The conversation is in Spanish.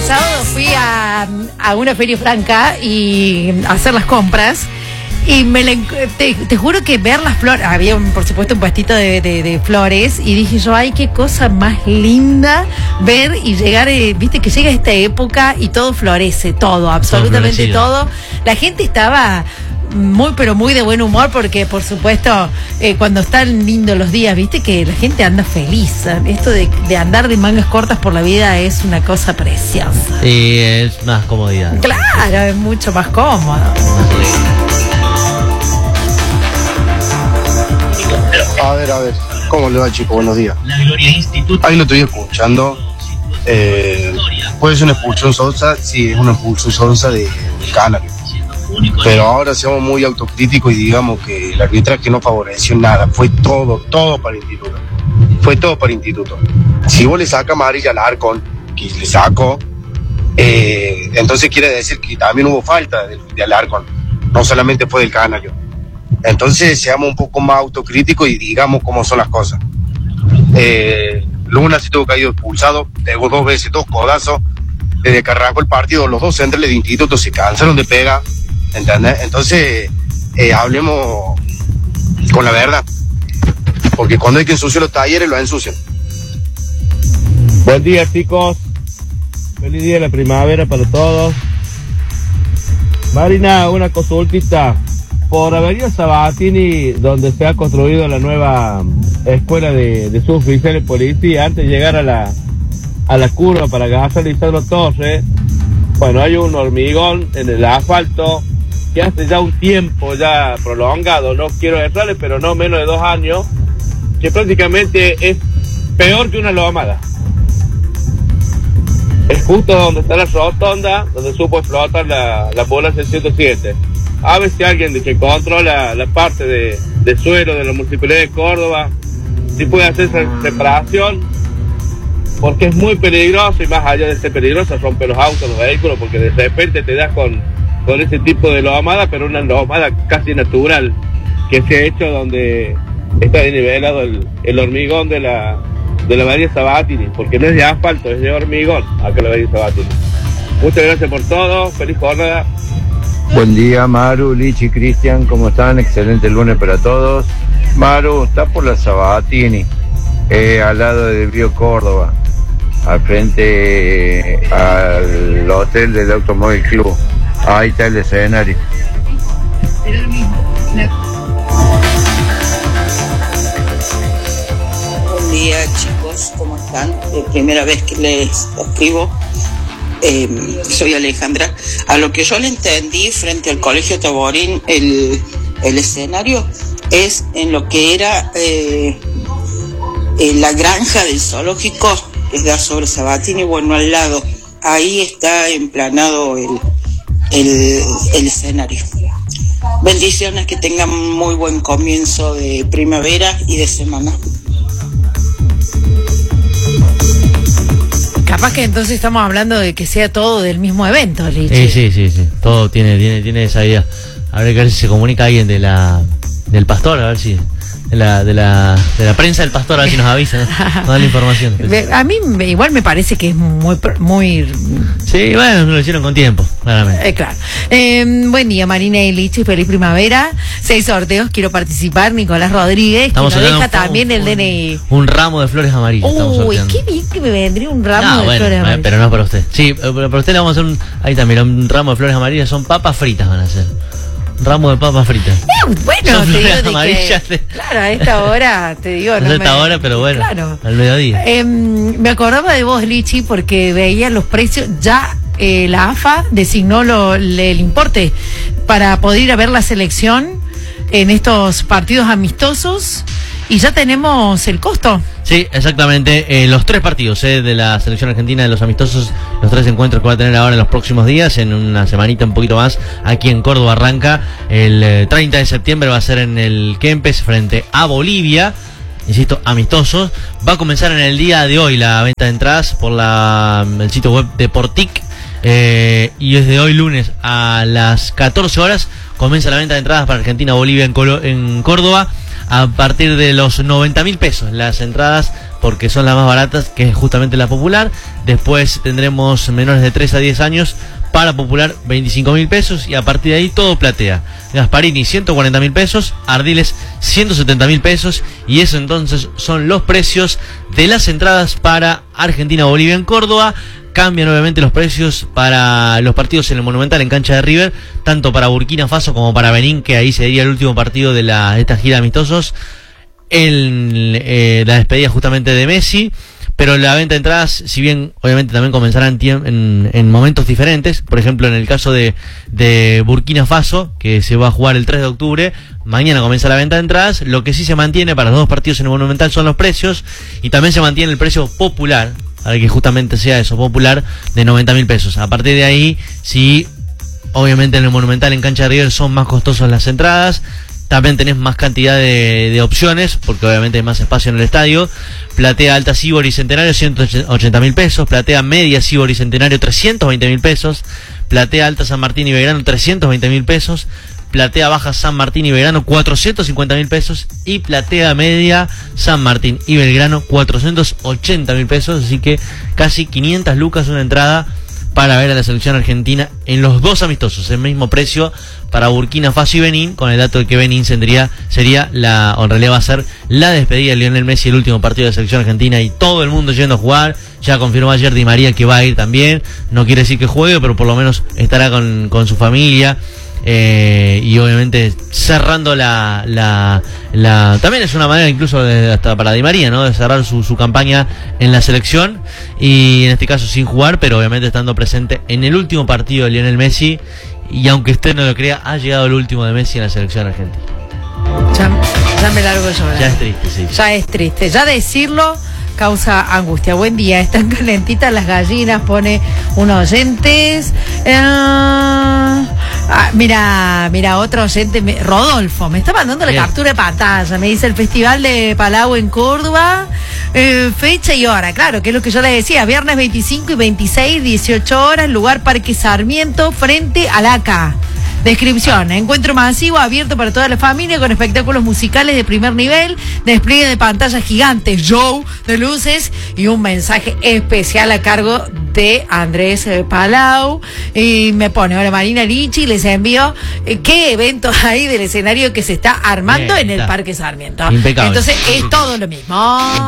sábado fui a una feria franca y a hacer las compras. Y te juro que ver las flores, había por supuesto un puestito de flores, y dije yo, ay, qué cosa más linda ver y llegar, viste que llega esta época y todo florece, todo, absolutamente todo. La gente estaba muy pero muy de buen humor porque por supuesto cuando están lindos los días, viste que la gente anda feliz. Esto de andar de mangas cortas por la vida es una cosa preciosa. Sí, es más comodidad. Claro, es mucho más cómodo. A ver, ¿cómo le va, chico? Buenos días. Ahí lo estoy escuchando. Puede ser una expulsión sonsa, sí, es una expulsión sonsa de Canario. Pero ahora seamos muy autocríticos y digamos que el arbitraje no favoreció nada. Fue todo para Instituto. Fue todo para Instituto. Si vos le sacas amarilla al Arcon, que le sacó, entonces quiere decir que también hubo falta del Arcon. No solamente fue del Canario. Entonces seamos un poco más autocríticos y digamos cómo son las cosas. Luna sí tuvo caído expulsado, pegó 2 veces, 2 codazos. Desde que arrancó el partido, los 2 centrales de Instituto se cansaron de pegar, ¿entendés? Entonces, hablemos con la verdad. Porque cuando hay que ensuciar los talleres, los ensucian. Buen día, chicos. Feliz día de la primavera para todos. Marina, una consultita. Por Avenida Sabatini, donde se ha construido la nueva escuela de suboficiales de policía, antes de llegar a la curva para Gaza Lisandro Torres, bueno, hay un hormigón en el asfalto que hace ya un tiempo ya prolongado, no quiero errarle, pero no menos de 2 años, que prácticamente es peor que una lomada. Es justo donde está la rotonda, donde supo explotar la ambulancia 107. A ver si alguien de que controla la parte de suelo de la Municipalidad de Córdoba, si puede hacer esa separación, porque es muy peligroso y más allá de ser peligroso, rompe los autos, los vehículos, porque de repente te das con ese tipo de lomada, pero una lomada casi natural, que se ha hecho donde está nivelado el hormigón de la Avenida Sabatini, porque no es de asfalto, es de hormigón, acá la Avenida Sabatini. Muchas gracias por todo, feliz jornada. Buen día, Maru, Lichi, Cristian, ¿cómo están? Excelente lunes para todos. Maru, está por la Sabatini, al lado de Río Córdoba, al frente al hotel del Automóvil Club. Ahí está el escenario. Buen día, chicos, ¿cómo están? Primera vez que les escribo. Soy Alejandra. A lo que yo le entendí frente al Colegio Taborín, el escenario es en lo que era la granja del zoológico, que es sobre Sabatini, bueno, al lado. Ahí está emplanado el escenario. Bendiciones, que tengan muy buen comienzo de primavera y de semana. Capaz que entonces estamos hablando de que sea todo del mismo evento, Richie. Sí. Todo tiene esa idea. A ver si se comunica alguien del pastor, a ver si de la prensa del pastor, a ver si nos avisa, ¿no? Nos da la información. A mí igual me parece que es muy... Sí, bueno, lo hicieron con tiempo, claramente. Claro. Buen día, Marina y Lichi, feliz primavera. 6 sorteos, quiero participar. Nicolás Rodríguez, que nos deja también el DNI. Un ramo de flores amarillas. Uy, qué bien que me vendría un ramo de flores amarillas. Pero no para usted. Sí, pero para usted le vamos a hacer ahí también, un ramo de flores amarillas. Son papas fritas, van a ser. Ramo de papas fritas. Bueno, te digo amarillas. Claro, a esta hora, te digo. No a esta hora, pero bueno, claro. Al mediodía. Me acordaba de vos, Lichi, porque veía los precios. Ya la AFA designó el importe para poder ir a ver la selección en estos partidos amistosos. Y ya tenemos el costo. Sí, exactamente. Los 3 partidos de la selección argentina, de los amistosos, los 3 encuentros que va a tener ahora en los próximos días, en una semanita un poquito más, aquí en Córdoba arranca. El 30 de septiembre va a ser en el Kempes frente a Bolivia. Insisto, amistosos. Va a comenzar en el día de hoy la venta de entradas por el sitio web de Portic. Y desde hoy lunes a las 14 horas comienza la venta de entradas para Argentina-Bolivia en Córdoba. a partir de los 90.000 pesos las entradas, porque son las más baratas, que es justamente la popular. Después tendremos menores de 3 a 10 años para popular 25.000 pesos, y a partir de ahí todo platea. Gasparini 140.000 pesos, Ardiles 170.000 pesos, y eso entonces son los precios de las entradas para Argentina-Bolivia en Córdoba. Cambian obviamente los precios para los partidos en el Monumental en cancha de River, tanto para Burkina Faso como para Benín, que ahí sería el último partido de esta gira de amistosos, la despedida justamente de Messi. Pero la venta de entradas, si bien obviamente también comenzará en momentos diferentes, por ejemplo en el caso de Burkina Faso, que se va a jugar el 3 de octubre, mañana comienza la venta de entradas. Lo que sí se mantiene para los dos partidos en el Monumental son los precios, y también se mantiene el precio popular, para que justamente sea eso, popular, de 90.000 pesos. A partir de ahí, sí, obviamente en el Monumental en cancha de River son más costosas las entradas. También tenés más cantidad de opciones, porque obviamente hay más espacio en el estadio. Platea alta Sibori Centenario 180.000 pesos, platea media Sibori Centenario 320.000 pesos, platea alta San Martín y Belgrano 320.000 pesos, platea baja San Martín y Belgrano 450.000 pesos, y platea media San Martín y Belgrano 480.000 pesos. Así que casi 500 lucas una entrada para ver a la selección argentina en los dos amistosos, el mismo precio para Burkina Faso y Benín, con el dato de que Benín sería o en realidad va a ser la despedida de Lionel Messi, el último partido de la selección argentina, y todo el mundo yendo a jugar. Ya confirmó ayer Di María que va a ir también, no quiere decir que juegue, pero por lo menos estará con su familia. Y obviamente cerrando también es una manera incluso hasta para Di María, ¿no?, de cerrar su campaña en la selección, y en este caso sin jugar, pero obviamente estando presente en el último partido de Lionel Messi. Y aunque usted no lo crea, ha llegado el último de Messi en la selección argentina. Ya me largo yo. Ya es triste, sí. Ya es triste. Ya decirlo causa angustia. Buen día, están calentitas las gallinas, pone un oyentes. Mira, otro oyente, Rodolfo, me está mandando la captura de pantalla. Me dice el Festival de Palau en Córdoba, fecha y hora. Claro, que es lo que yo le decía, viernes 25 y 26, 18 horas, lugar Parque Sarmiento, frente a la AK. Descripción: encuentro masivo abierto para toda la familia, con espectáculos musicales de primer nivel, despliegue de pantallas gigantes, show de luces y un mensaje especial a cargo de Andrés Palau. Y me pone, hola Marina Lichi, les envío qué eventos hay del escenario que se está armando en el Parque Sarmiento. Impecable. Entonces es todo lo mismo.